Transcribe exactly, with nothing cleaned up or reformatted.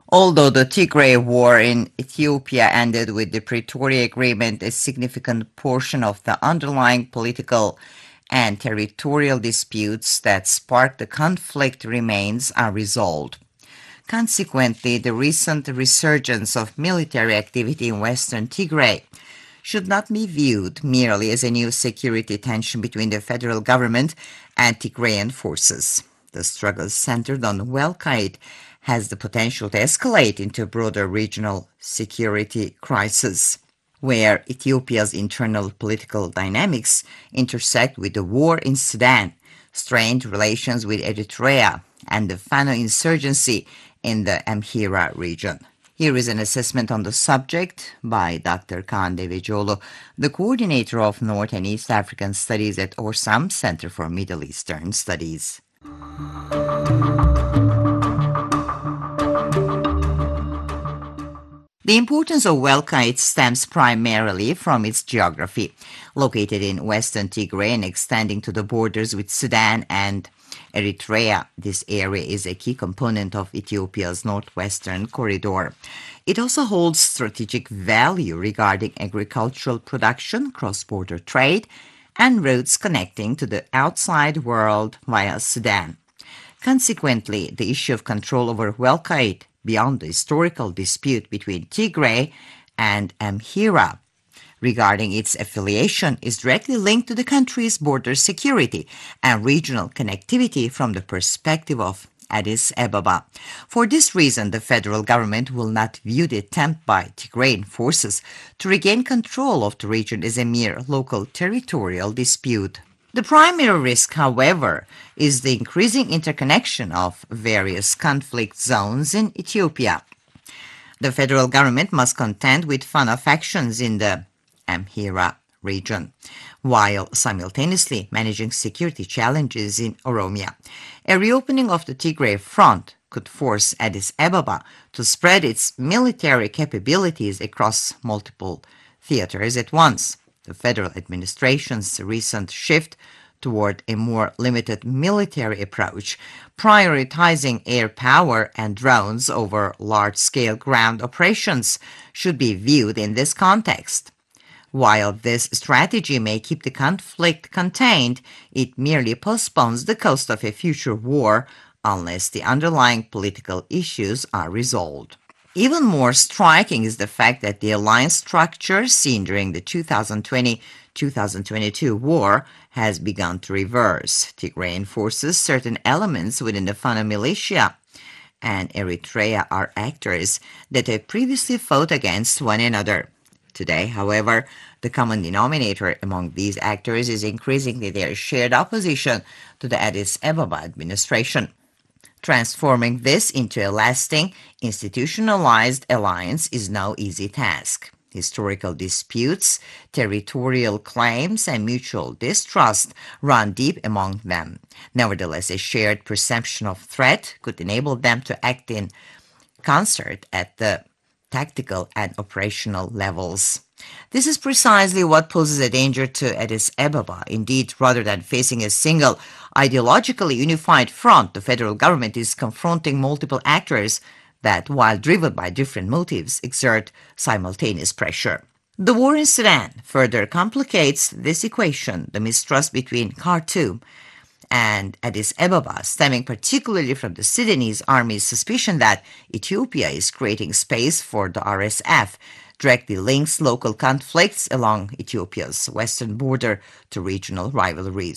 Although the Tigray War in Ethiopia ended with the Pretoria Agreement, a significant portion of the underlying political and territorial disputes that sparked the conflict remains unresolved. Consequently, the recent resurgence of military activity in western Tigray should not be viewed merely as a new security tension between the federal government and Tigrayan forces. The struggle centered on Welkite has the potential to escalate into a broader regional security crisis, where Ethiopia's internal political dynamics intersect with the war in Sudan, strained relations with Eritrea, and the Fano insurgency in the Amhara region. Here is an assessment on the subject by Doctor Kaan Devecioğlu, the coordinator of North and East African Studies at Orsam Center for Middle Eastern Studies. The importance of Welkite stems primarily from its geography. Located in western Tigray and extending to the borders with Sudan and Eritrea, this area is a key component of Ethiopia's northwestern corridor. It also holds strategic value regarding agricultural production, cross-border trade, and routes connecting to the outside world via Sudan. Consequently, the issue of control over Welkite, beyond the historical dispute between Tigray and Amhara regarding its affiliation, is directly linked to the country's border security and regional connectivity from the perspective of Addis Ababa. For this reason, the federal government will not view the attempt by Tigrayan forces to regain control of the region as a mere local territorial dispute. The primary risk, however, is the increasing interconnection of various conflict zones in Ethiopia. The federal government must contend with Fano factions in the Amhara region, while simultaneously managing security challenges in Oromia. A reopening of the Tigray front could force Addis Ababa to spread its military capabilities across multiple theaters at once. The federal administration's recent shift toward a more limited military approach, prioritizing air power and drones over large-scale ground operations, should be viewed in this context. While this strategy may keep the conflict contained, it merely postpones the cost of a future war unless the underlying political issues are resolved. Even more striking is the fact that the alliance structure seen during the two thousand twenty to two thousand twenty-two war has begun to reverse. Tigrayan forces, certain elements within the Fano militia, and Eritrea are actors that have previously fought against one another. Today, however, the common denominator among these actors is increasingly their shared opposition to the Addis Ababa administration. Transforming this into a lasting, institutionalized alliance is no easy task. Historical disputes, territorial claims, and mutual distrust run deep among them. Nevertheless, a shared perception of threat could enable them to act in concert at the tactical and operational levels. This is precisely what poses a danger to Addis Ababa. Indeed, rather than facing a single ideologically unified front, the federal government is confronting multiple actors that, while driven by different motives, exert simultaneous pressure. The war in Sudan further complicates this equation. The mistrust between Khartoum and Addis Ababa, stemming particularly from the Sudanese army's suspicion that Ethiopia is creating space for the R S F, directly links local conflicts along Ethiopia's western border to regional rivalries.